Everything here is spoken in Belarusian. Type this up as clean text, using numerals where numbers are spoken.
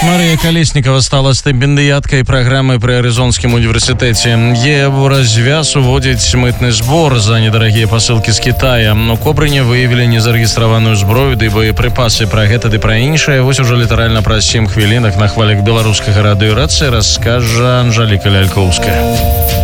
Мария Колесникова стала стипендыяткай праграмы пры Арызонскім універсітэце. Е развяз уводзіць мытны збор за недарагія пасылкі з Китая. У Кобрыне выявілі незарэгістраваную зброю ды боепрыпасы. Пра гэта ды пра іншае вось ужо літаральна праз 7 хвілінак на хвалях беларускага радыёрацыі раскажа Анжаліка Лялькоўская.